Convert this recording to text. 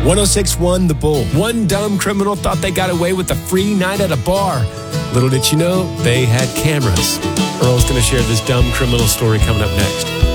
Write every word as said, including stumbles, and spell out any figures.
one oh six one The Bull. One dumb criminal thought they got away with a free night at a bar. Little did you know, they had cameras. Earl's going to share this dumb criminal story coming up next.